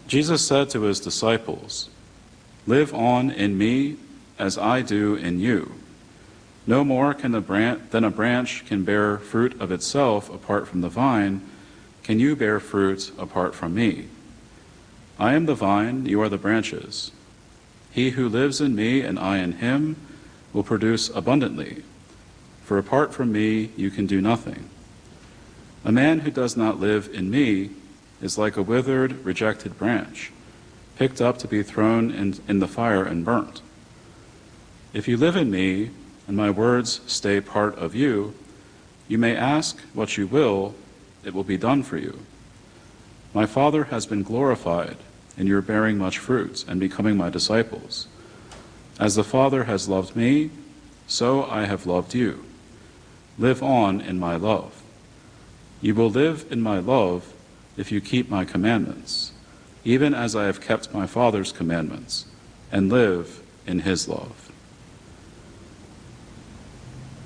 Jesus said to his disciples, "Live on in me as I do in you. No more than a branch can bear fruit of itself apart from the vine, can you bear fruit apart from me. I am the vine, you are the branches. He who lives in me and I in him will produce abundantly, for apart from me you can do nothing. A man who does not live in me is like a withered, rejected branch, picked up to be thrown in the fire and burnt. If you live in me, and my words stay part of you, you may ask what you will, it will be done for you. My Father has been glorified in your bearing much fruit and becoming my disciples. As the Father has loved me, so I have loved you. Live on in my love. You will live in my love if you keep my commandments, even as I have kept my Father's commandments and live in his love."